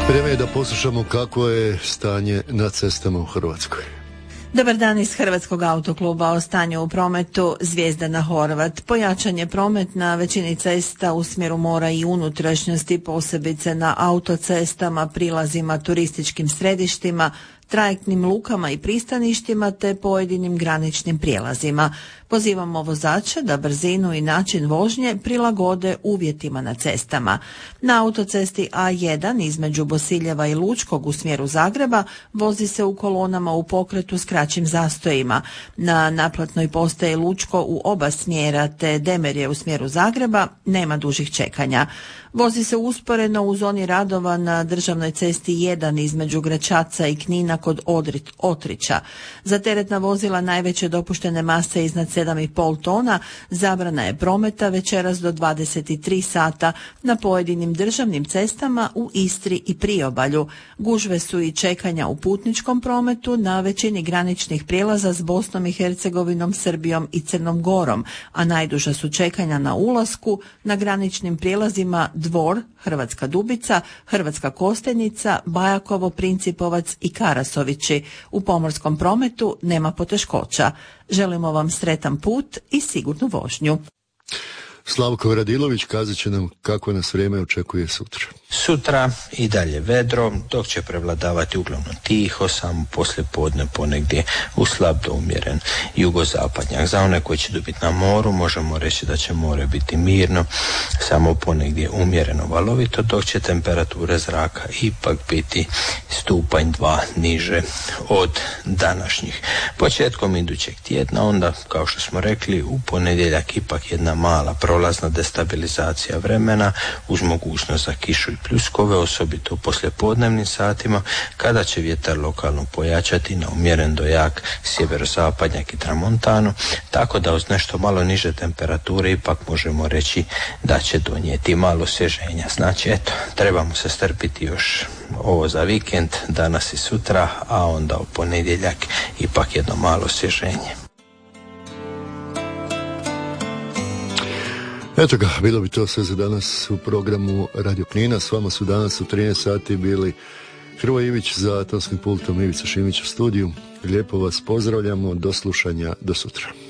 Vrijeme je da poslušamo kako je stanje na cestama u Hrvatskoj. Dobar dan iz Hrvatskog autokluba o stanju u prometu. Zvijezdana Horvat. Pojačan je promet na većini cesta u smjeru mora i unutrašnjosti, posebice na autocestama, prilazima, turističkim središtima, trajektnim lukama i pristaništima te pojedinim graničnim prijelazima. Pozivamo vozače da brzinu i način vožnje prilagode uvjetima na cestama. Na autocesti A1 između Bosiljeva i Lučkog u smjeru Zagreba vozi se u kolonama u pokretu s kraćim zastojima. Na naplatnoj postaji Lučko u oba smjera te Demerje u smjeru Zagreba nema dužih čekanja. Vozi se usporeno u zoni radova na državnoj cesti 1 između Gračaca i Knina kod Otrića. Za teretna vozila najveće dopuštene mase iznad 7,5 tona zabrana je prometa večeras do 23 sata na pojedinim državnim cestama u Istri i Priobalju. Gužve su i čekanja u putničkom prometu na većini graničnih prijelaza s Bosnom i Hercegovinom, Srbijom i Crnom Gorom, a najduža su čekanja na ulasku na graničnim prijelazima Dvor, Hrvatska Dubica, Hrvatska Kostajnica, Bajakovo, Principovac i Karasovići. U pomorskom prometu nema poteškoća. Želimo vam sretan put i sigurnu vožnju. Slavko Radilović kazat će nam kako nas vrijeme očekuje sutra. Sutra i dalje vedro, dok će prevladavati uglavnom tiho, samo poslije podne ponegdje u slab do umjeren jugozapadnjak. Za one koji će biti na moru možemo reći da će more biti mirno, samo ponegdje umjereno valovito, dok će temperature zraka ipak biti stupanj 2 niže od današnjih. Početkom idućeg tjedna onda, kao što smo rekli, u ponedjeljak ipak jedna mala prolazna destabilizacija vremena uz mogućnost za kišu i pljuskove, osobito u poslijepodnevnim satima kada će vjetar lokalno pojačati na umjeren do jak sjeverozapadnjak i tramontanu, tako da uz nešto malo niže temperature ipak možemo reći da će donijeti malo svježenja. Znači, eto, trebamo se strpiti još ovo za vikend, danas i sutra, a onda u ponedjeljak ipak jedno malo svježenje. Eto ga, bilo bi to sve za danas u programu Radio Knina. S vama su danas u 13 sati bili Hrvoje Ivić za tonskim pultom, Ivica Šimić u studiju. Lijepo vas pozdravljamo, do slušanja, do sutra.